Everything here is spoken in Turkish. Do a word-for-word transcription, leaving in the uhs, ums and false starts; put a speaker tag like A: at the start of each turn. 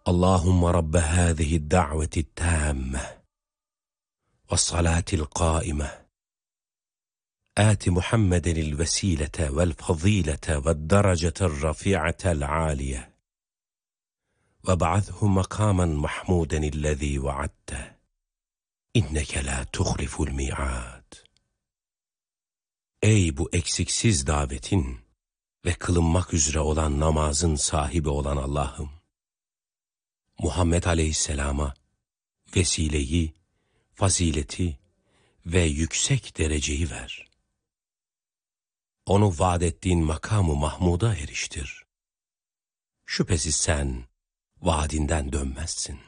A: Allahümme Rabbe hâzihi da'veti tâmme ve salatil qâime âti Muhammedenil vesilete vel fazilete ve derecetel rafi'atel âliye ve ba'athu makamen mahmudenillezî vaadte inneke la tuhliful mi'ad. Ey bu eksiksiz davetin ve kılınmak üzere olan namazın sahibi olan Allah'ım, Muhammed Aleyhisselam'a vesileyi, fazileti ve yüksek dereceyi ver. Onu vaad ettiğin makamı Mahmud'a eriştir. Şüphesiz sen vaadinden dönmezsin.